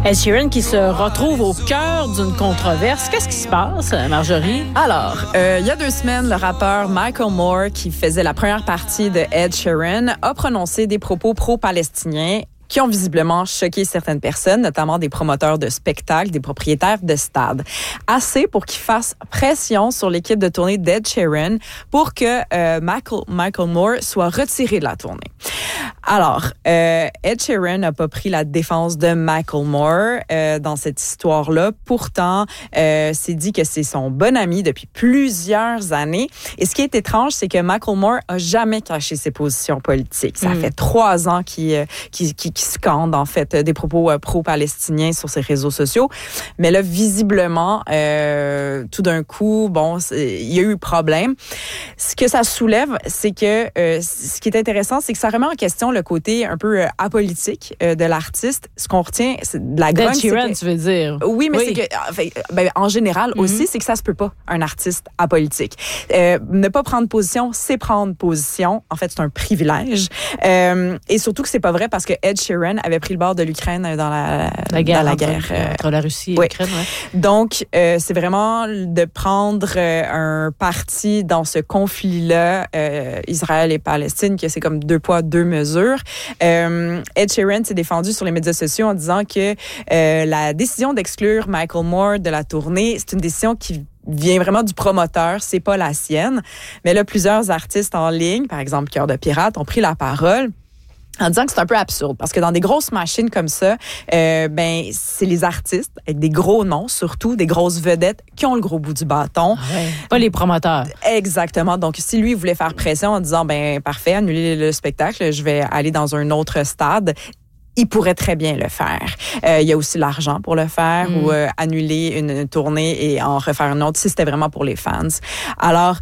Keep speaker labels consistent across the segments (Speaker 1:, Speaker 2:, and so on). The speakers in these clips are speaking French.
Speaker 1: Ed Sheeran qui se retrouve au cœur d'une controverse. Qu'est-ce qui se passe, Marjorie?
Speaker 2: Alors, il y a 2 semaines, le rappeur Michael Moore, qui faisait la première partie de Ed Sheeran, a prononcé des propos pro-palestiniens qui ont visiblement choqué certaines personnes, notamment des promoteurs de spectacles, des propriétaires de stades. Assez pour qu'ils fassent pression sur l'équipe de tournée d'Ed Sheeran pour que Michael Moore soit retiré de la tournée. Alors, Ed Sheeran n'a pas pris la défense de Michael Moore dans cette histoire-là. Pourtant, c'est dit que c'est son bon ami depuis plusieurs années. Et ce qui est étrange, c'est que Michael Moore a jamais caché ses positions politiques. Ça fait 3 ans qu'il scande, en fait, des propos pro-palestiniens sur ses réseaux sociaux. Mais là, visiblement, tout d'un coup, il y a eu problème. Ce que ça soulève, c'est que ce qui est intéressant, c'est que ça remet en question le côté un peu apolitique de l'artiste. Ce qu'on retient, c'est de la grogne.
Speaker 1: Ed Sheeran, tu veux dire?
Speaker 2: Oui, mais c'est que, en général aussi, c'est que ça se peut pas, un artiste apolitique. Ne pas prendre position, c'est prendre position. En fait, c'est un privilège. Et surtout que c'est pas vrai parce que Ed Sheeran avait pris le bord de l'Ukraine dans la guerre
Speaker 1: entre la Russie et l'Ukraine. Ouais.
Speaker 2: Donc, c'est vraiment de prendre un parti dans ce conflit-là, Israël et Palestine, que c'est comme 2 poids, 2 mesures. Ed Sheeran s'est défendu sur les médias sociaux en disant que la décision d'exclure Michael Moore de la tournée, c'est une décision qui vient vraiment du promoteur, c'est pas la sienne. Mais là, plusieurs artistes en ligne, par exemple Cœur de Pirate, ont pris la parole en disant que c'est un peu absurde parce que dans des grosses machines comme ça, c'est les artistes avec des gros noms, surtout des grosses vedettes qui ont le gros bout du bâton.
Speaker 1: Ah ouais. Pas les promoteurs.
Speaker 2: Exactement. Donc si lui voulait faire pression en disant parfait, annulez le spectacle, je vais aller dans un autre stade. Il pourrait très bien le faire. Il y a aussi l'argent pour le faire ou annuler une tournée et en refaire une autre si c'était vraiment pour les fans. Alors,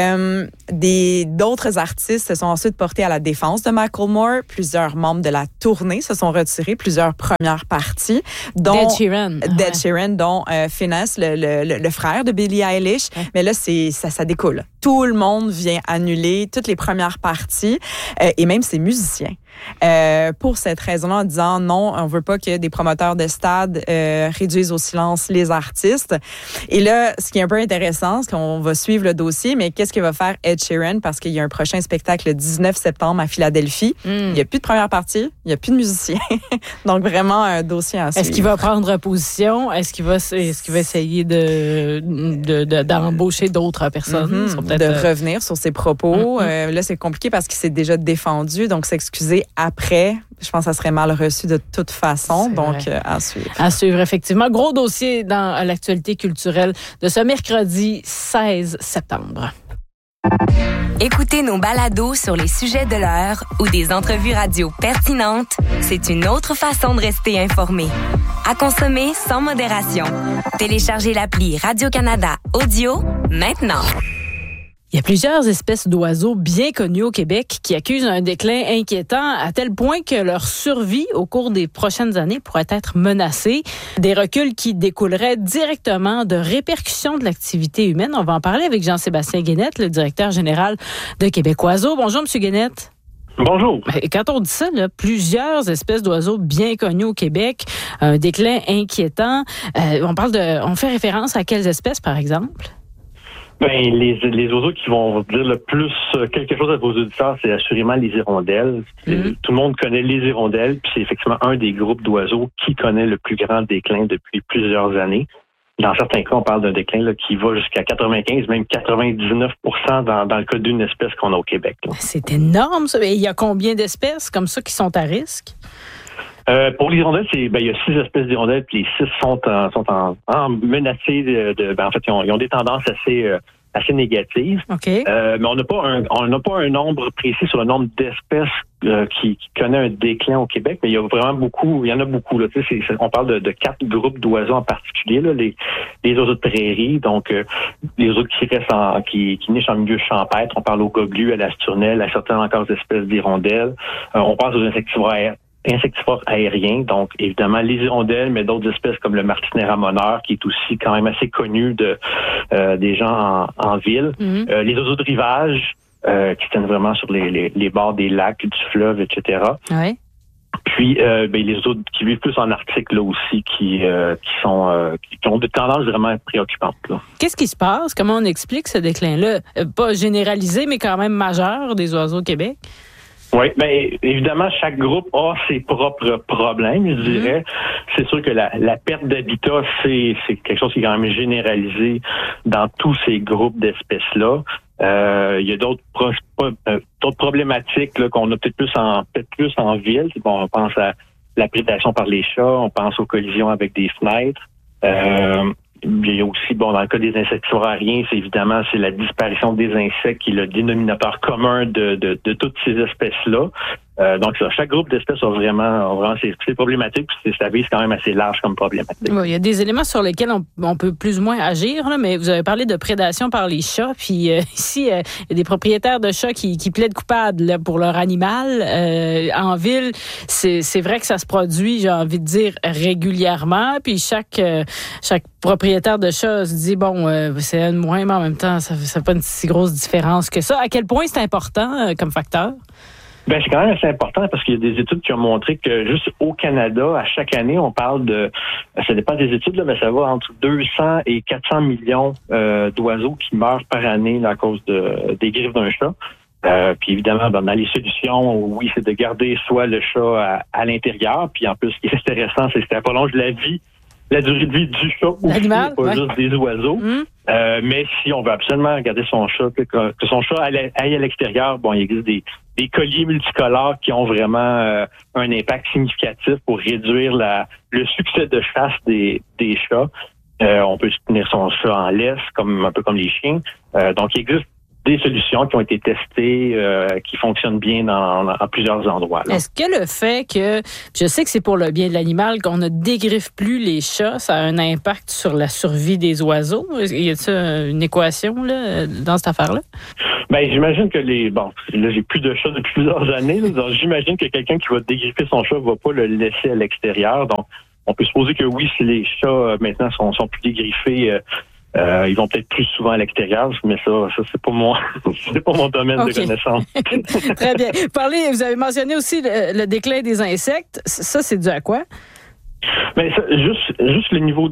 Speaker 2: d'autres artistes se sont ensuite portés à la défense de Michael Moore. Plusieurs membres de la tournée se sont retirés, plusieurs premières parties, dont
Speaker 1: Ed Sheeran,
Speaker 2: dont Finneas, le frère de Billie Eilish. Ouais. Mais là, ça découle. Tout le monde vient annuler toutes les premières parties et même ses musiciens. Pour cette raison-là, en disant non, on veut pas que des promoteurs de stade réduisent au silence les artistes. Et là, ce qui est un peu intéressant, c'est qu'on va suivre le dossier, mais qu'est-ce que va faire Ed Sheeran? Parce qu'il y a un prochain spectacle le 19 septembre à Philadelphie. Il n'y a plus de première partie, il n'y a plus de musiciens. Donc, vraiment, un dossier à suivre.
Speaker 1: Est-ce qu'il va prendre position? Est-ce qu'il va essayer d'embaucher d'autres personnes?
Speaker 2: De revenir sur ses propos. Là, c'est compliqué parce qu'il s'est déjà défendu, donc s'excuser après, je pense que ça serait mal reçu de toute façon. À suivre.
Speaker 1: À suivre, effectivement. Gros dossier dans l'actualité culturelle de ce mercredi 16 septembre.
Speaker 3: Écoutez nos balados sur les sujets de l'heure ou des entrevues radio pertinentes, c'est une autre façon de rester informé. À consommer sans modération. Téléchargez l'appli Radio-Canada Audio maintenant.
Speaker 1: Il y a plusieurs espèces d'oiseaux bien connues au Québec qui accusent un déclin inquiétant à tel point que leur survie au cours des prochaines années pourrait être menacée. Des reculs qui découleraient directement de répercussions de l'activité humaine. On va en parler avec Jean-Sébastien Guénette, le directeur général de Québec Oiseaux. Bonjour, M. Guénette.
Speaker 4: Bonjour.
Speaker 1: Et quand on dit ça, plusieurs espèces d'oiseaux bien connues au Québec, un déclin inquiétant, on fait référence à quelles espèces, par exemple?
Speaker 4: Les oiseaux qui vont dire le plus quelque chose à vos auditeurs, c'est assurément les hirondelles. Tout le monde connaît les hirondelles, puis c'est effectivement un des groupes d'oiseaux qui connaît le plus grand déclin depuis plusieurs années. Dans certains cas, on parle d'un déclin qui va jusqu'à 95, même 99% dans le cas d'une espèce qu'on a au Québec.
Speaker 1: C'est énorme, ça. Et il y a combien d'espèces comme ça qui sont à risque?
Speaker 4: Pour les hirondelles, il y a 6 espèces d'hirondelles, puis les 6 sont en menacées en fait, ils ont des tendances assez négatives.
Speaker 1: Okay.
Speaker 4: Mais on n'a pas un nombre précis sur le nombre d'espèces qui connaît un déclin au Québec, mais il y en a beaucoup. Là. On parle de 4 groupes d'oiseaux en particulier, là, les oiseaux de prairie, donc les oiseaux qui nichent en milieu champêtre. On parle aux goglus, à l'asturnelle, à certaines encore espèces d'hirondelles. On pense aux insectivores aériens, donc évidemment les hirondelles, mais d'autres espèces comme le martinet ramoneur, qui est aussi quand même assez connu des gens en ville. Les oiseaux de rivage, qui tiennent vraiment sur les bords des lacs, du fleuve, etc.
Speaker 1: Ouais.
Speaker 4: Puis les autres qui vivent plus en Arctique là aussi, qui ont des tendances vraiment préoccupantes. Là.
Speaker 1: Qu'est-ce qui se passe? Comment on explique ce déclin-là? Pas généralisé, mais quand même majeur des oiseaux au Québec?
Speaker 4: Oui, bien évidemment, chaque groupe a ses propres problèmes, je dirais. C'est sûr que la perte d'habitat, c'est quelque chose qui est quand même généralisé dans tous ces groupes d'espèces-là. Il y a d'autres problématiques là, qu'on a peut-être plus en ville. Bon, on pense à la prédation par les chats, on pense aux collisions avec des fenêtres. Il y a aussi, dans le cas des insectivores aériens, c'est la disparition des insectes qui est le dénominateur commun de toutes ces espèces-là. Donc, chaque groupe d'espèces a vraiment ses problématiques, puis ça vise quand même assez large comme problématique.
Speaker 1: Oui, il y a des éléments sur lesquels on peut plus ou moins agir, là, mais vous avez parlé de prédation par les chats, puis ici, il y a des propriétaires de chats qui plaident coupables là, pour leur animal. En ville, c'est vrai que ça se produit, j'ai envie de dire, régulièrement, puis chaque propriétaire de chat se dit, c'est un de moins, mais en même temps, ça fait pas une si grosse différence que ça. À quel point c'est important comme facteur?
Speaker 4: Ben, c'est quand même assez important parce qu'il y a des études qui ont montré que juste au Canada, à chaque année, on parle ça dépend des études, là, mais ça va entre 200 et 400 millions d'oiseaux qui meurent par année là, à cause des griffes d'un chat. Puis évidemment, dans les solutions, oui, c'est de garder soit le chat à l'intérieur, puis en plus, ce qui est intéressant, c'est que ça prolonge la durée de vie du chat aussi, pas juste des oiseaux. Mais si on veut absolument garder son chat, que son chat aille à l'extérieur, il existe des colliers multicolores qui ont vraiment un impact significatif pour réduire le succès de chasse des chats. On peut tenir son chat en laisse, un peu comme les chiens. Donc, il existe des solutions qui ont été testées, qui fonctionnent bien dans plusieurs endroits. Là.
Speaker 1: Est-ce que le fait que, je sais que c'est pour le bien de l'animal, qu'on ne dégriffe plus les chats, ça a un impact sur la survie des oiseaux? Y a-t-il une équation là, dans cette affaire-là?
Speaker 4: Ben, j'imagine que là, j'ai plus de chats depuis plusieurs années. Là, donc j'imagine que quelqu'un qui va dégriffer son chat va pas le laisser à l'extérieur. Donc, on peut supposer que oui, si les chats maintenant sont plus dégriffés, ils vont peut-être plus souvent à l'extérieur, mais ça c'est pas mon domaine de connaissance.
Speaker 1: Très bien. Vous avez mentionné aussi le déclin des insectes. Ça, c'est dû à quoi?
Speaker 4: Mais juste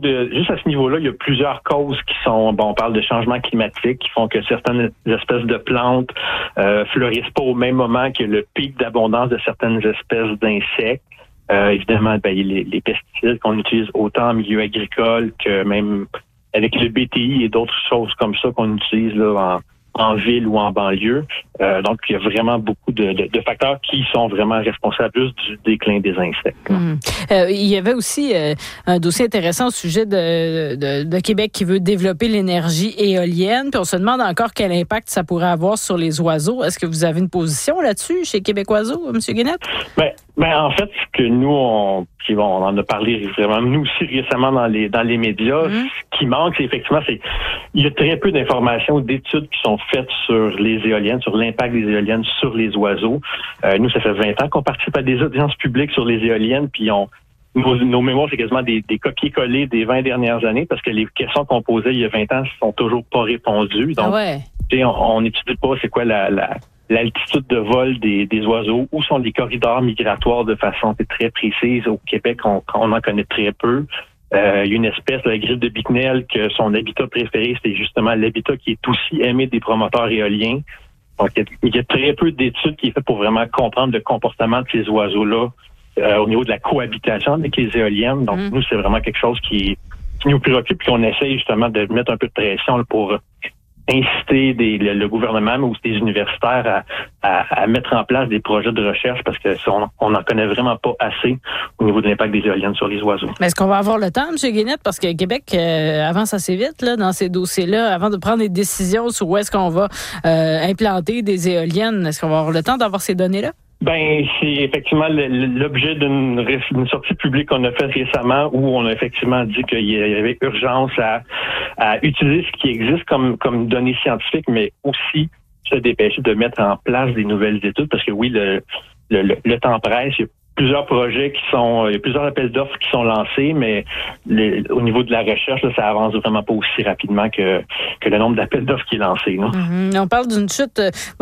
Speaker 4: à ce niveau-là, il y a plusieurs causes qui sont, on parle de changement climatique qui font que certaines espèces de plantes fleurissent pas au même moment que le pic d'abondance de certaines espèces d'insectes. Évidemment, les pesticides qu'on utilise autant en milieu agricole que même avec le BTI et d'autres choses comme ça qu'on utilise là, en ville ou en banlieue. Donc, il y a vraiment beaucoup de facteurs qui sont vraiment responsables juste du déclin des insectes.
Speaker 1: Il y avait aussi un dossier intéressant au sujet de Québec qui veut développer l'énergie éolienne. Puis on se demande encore quel impact ça pourrait avoir sur les oiseaux. Est-ce que vous avez une position là-dessus chez Québec Oiseaux, M. Guénette?
Speaker 4: Ben, en fait, ce que nous, on en a parlé vraiment, nous aussi récemment dans les médias, ce qui manque, il y a très peu d'informations, d'études qui sont faites sur les éoliennes, sur l'impact des éoliennes sur les oiseaux. Nous, ça fait 20 ans qu'on participe à des audiences publiques sur les éoliennes, puis nos mémoires, c'est quasiment des copier-coller des 20 dernières années, parce que les questions qu'on posait il y a 20 ans sont toujours pas répondues. Donc, on n'étudie pas c'est quoi l'altitude de vol des oiseaux, où sont les corridors migratoires de façon très précise. Au Québec, on en connaît très peu. Il y a une espèce, la griffe de Bicknell, que son habitat préféré, c'est justement l'habitat qui est aussi aimé des promoteurs éoliens. Donc, il y a très peu d'études qui est faites pour vraiment comprendre le comportement de ces oiseaux-là au niveau de la cohabitation avec les éoliennes. Donc, nous, c'est vraiment quelque chose qui nous préoccupe et qu'on essaye justement de mettre un peu de pression là, pour inciter le gouvernement mais aussi des universitaires à mettre en place des projets de recherche parce que on n'en connaît vraiment pas assez au niveau de l'impact des éoliennes sur les oiseaux.
Speaker 1: Mais est-ce qu'on va avoir le temps, M. Guénette? Parce que Québec avance assez vite là, dans ces dossiers-là. Avant de prendre des décisions sur où est-ce qu'on va implanter des éoliennes, est-ce qu'on va avoir le temps d'avoir ces données-là?
Speaker 4: Ben, c'est effectivement l'objet d'une sortie publique qu'on a faite récemment où on a effectivement dit qu'il y avait urgence à utiliser ce qui existe comme données scientifiques, mais aussi se dépêcher de mettre en place des nouvelles études parce que oui, le temps presse. Il y a plusieurs projets il y a plusieurs appels d'offres qui sont lancés, mais au niveau de la recherche, là, ça avance vraiment pas aussi rapidement que le nombre d'appels d'offres qui est lancé.
Speaker 1: On parle d'une chute,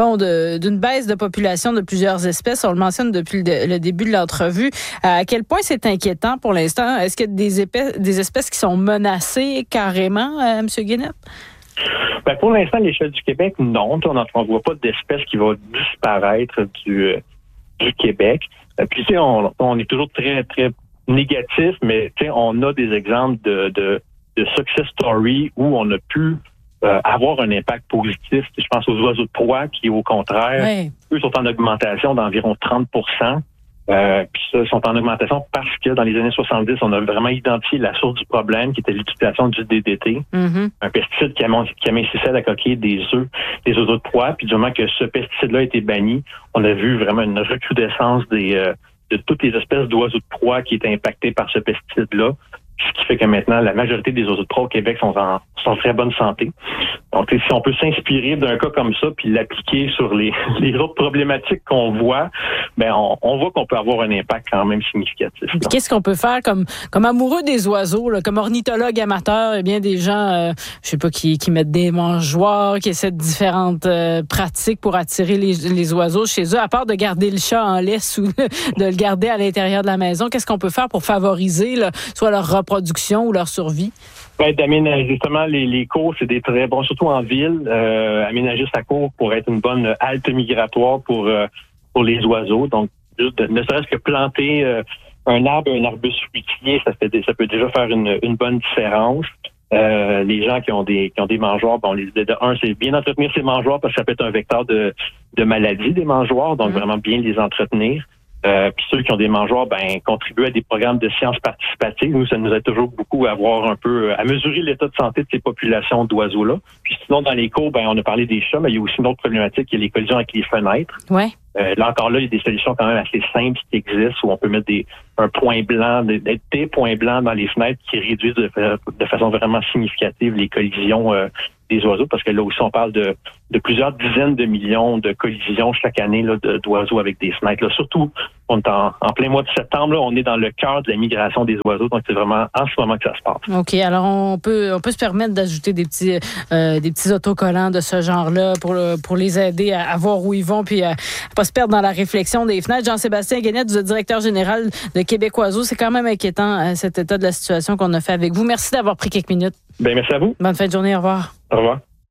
Speaker 1: d'une baisse de population de plusieurs espèces. On le mentionne depuis le début de l'entrevue. À quel point c'est inquiétant pour l'instant? Est-ce qu'il y a des espèces qui sont menacées carrément, M. Guénette?
Speaker 4: Ben, pour l'instant, à l'échelle du Québec, non. On ne voit pas d'espèces qui vont disparaître du Québec. Puis, on est toujours très, très négatif, mais on a des exemples de success story où on a pu avoir un impact positif. Je pense aux oiseaux de proie qui, au contraire, eux sont en augmentation d'environ 30%. Puis ça, sont en augmentation parce que dans les années 70, on a vraiment identifié la source du problème qui était l'utilisation du DDT, un pesticide qui amincissait la coquille des œufs des oiseaux de proie. Puis du moment que ce pesticide-là a été banni, on a vu vraiment une recrudescence de toutes les espèces d'oiseaux de proie qui étaient impactées par ce pesticide-là. Ce qui fait que maintenant, la majorité des oiseaux de proie au Québec sont en très bonne santé. Donc, si on peut s'inspirer d'un cas comme ça puis l'appliquer sur les autres problématiques qu'on voit, ben on voit qu'on peut avoir un impact quand même significatif.
Speaker 1: Qu'est-ce qu'on peut faire comme amoureux des oiseaux, là, comme ornithologue amateur, bien des gens, je sais pas, qui mettent des mangeoires, qui essaient de différentes pratiques pour attirer les oiseaux chez eux, à part de garder le chat en laisse ou de le garder à l'intérieur de la maison. Qu'est-ce qu'on peut faire pour favoriser soit leur reproduction ou leur survie?
Speaker 4: D'aménager justement les cours, c'est des très bons, surtout en ville. Aménager sa cour pour être une bonne halte migratoire pour les oiseaux. Donc, juste ne serait-ce que planter un arbuste fruitier, ça peut déjà faire une bonne différence. Les gens qui ont des mangeoires, c'est bien entretenir ces mangeoires parce que ça peut être un vecteur de maladie des mangeoires, donc vraiment bien les entretenir. Puis ceux qui ont des mangeoires, contribuer à des programmes de sciences participatives. Nous, ça nous aide toujours beaucoup à mesurer l'état de santé de ces populations d'oiseaux-là. Puis sinon, dans les cours, on a parlé des chats, mais il y a aussi une autre problématique, il y a les collisions avec les fenêtres.
Speaker 1: Ouais.
Speaker 4: Là il y a des solutions quand même assez simples qui existent où on peut mettre un point blanc, des points blancs dans les fenêtres qui réduisent de façon vraiment significative les collisions des oiseaux, parce que là aussi, on parle de plusieurs dizaines de millions de collisions chaque année là, d'oiseaux avec des fenêtres. Là. Surtout, on est en plein mois de septembre, là, on est dans le cœur de la migration des oiseaux, donc c'est vraiment en ce moment que ça se passe.
Speaker 1: OK, alors on peut se permettre d'ajouter des petits autocollants de ce genre-là pour les aider à voir où ils vont puis à pas se perdre dans la réflexion des fenêtres. Jean-Sébastien Guénette, vous êtes directeur général de Québec Oiseaux. C'est quand même inquiétant cet état de la situation qu'on a fait avec vous. Merci d'avoir pris quelques minutes.
Speaker 4: Merci à vous.
Speaker 1: Bonne fin de journée, au revoir.
Speaker 4: Au revoir.